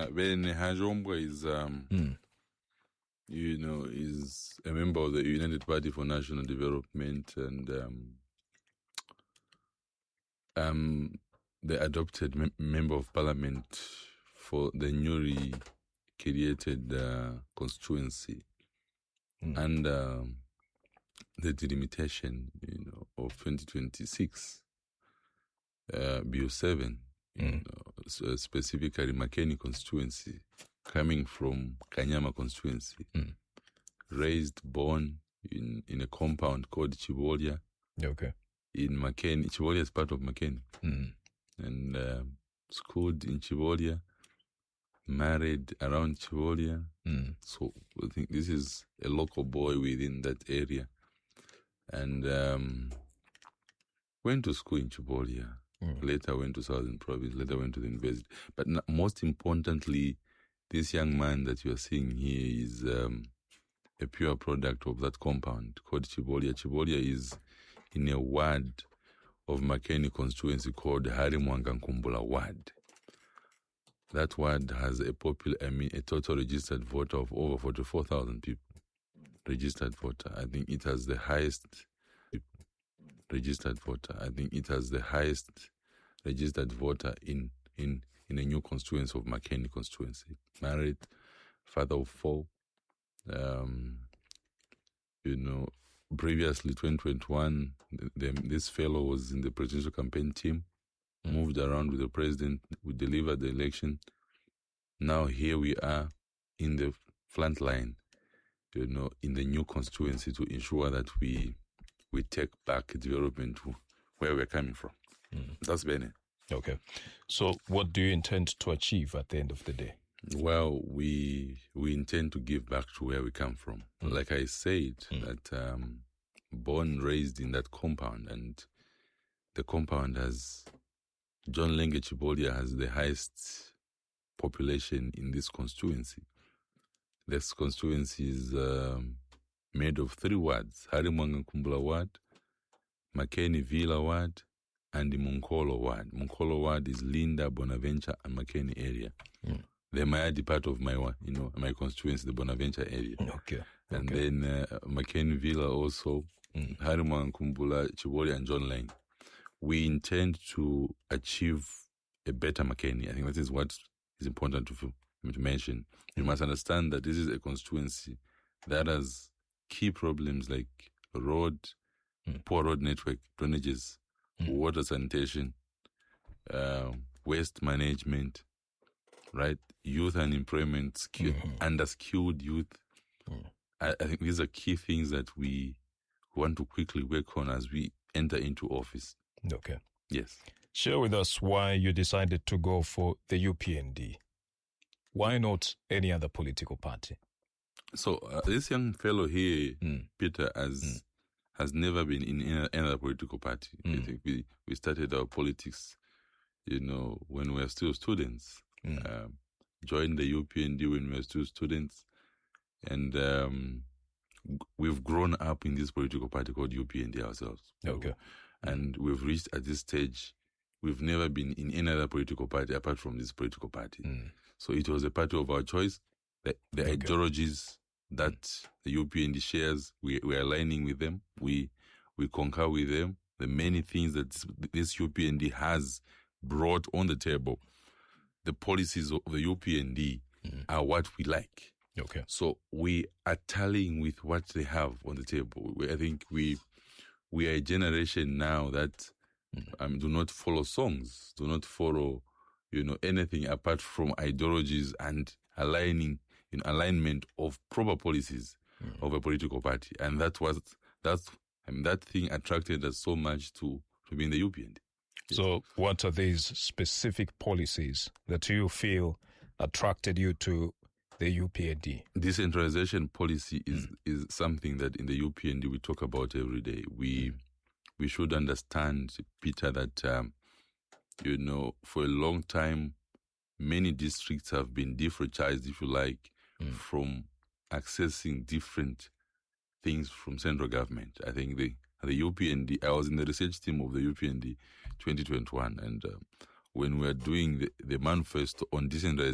Ben Hajombwe is a member of the United Party for National Development, and the adopted member of parliament for the newly created constituency under the delimitation, of 2026 BU7, specifically Makeni constituency, coming from Kanyama constituency, raised, born in a compound called Chibolya. Okay. In Makeni, Chibolya is part of Makeni, and schooled in Chibolya, married around Chibolya. So I think this is a local boy within that area, and went to school in Chibolya. Later went to Southern Province. Later went to the university. But most importantly, this young man that you are seeing here is a pure product of that compound called Chibolya. Chibolya is in a ward of Makeni constituency called Harimwanga Nkumbula ward. That ward has a total registered voter of over 44,000 people. Registered voter. I think it has the highest registered voter. I think it has the highest registered voter in a new constituency of Makeni constituency. Married, father of 4. Previously 2021, this fellow was in the presidential campaign team, moved around with the president, we delivered the election. Now here we are in the front line, in the new constituency to ensure that we take back development to where we're coming from. That's Benin. Okay. So what do you intend to achieve at the end of the day? Well, we intend to give back to where we come from. Like I said, that born, raised in that compound, and the compound has, John Lenge Chibolya has the highest population in this constituency. This constituency is made of 3 wards: Harimwanga Nkumbula ward, Makeni Villa ward, and the Munkolo ward. Munkolo ward is Linda, Bonaventure, and Makeni area. The Mayadi part of my constituency, the Bonaventure area. Okay. And then Makeni Villa also, Harimwanga Nkumbula, Chibolya, and John Lang. We intend to achieve a better Makeni. I think that is what is important to mention. You must understand that this is a constituency that has key problems like road, poor road network, drainages, water sanitation, waste management, right? Youth unemployment, underskilled youth. I think these are key things that we want to quickly work on as we enter into office. Okay. Yes. Share with us why you decided to go for the UPND. Why not any other political party? So this young fellow here, Peter, has never been in any other political party. I think we started our politics, when we were still students. Joined the UPND when we were still students, and we've grown up in this political party called UPND ourselves. Okay. And we've reached at this stage, we've never been in any other political party apart from this political party. So it was a party of our choice. The ideologies that the UPND shares, we are aligning with them. We concur with them. The many things that this UPND has brought on the table, the policies of the UPND are what we like. Okay. So we are tallying with what they have on the table. I think we are a generation now that do not follow songs, do not follow, anything apart from ideologies and aligning in alignment of proper policies of a political party. And that thing attracted us so much to be in the UPND. So what are these specific policies that you feel attracted you to the UPND? Decentralization policy is something that in the UPND we talk about every day. We should understand, Peter, that, for a long time, many districts have been defranchised, if you like, from accessing different things from central government. I think the UPND, I was in the research team of the UPND 2021, and when we were doing the manifesto on decentralization,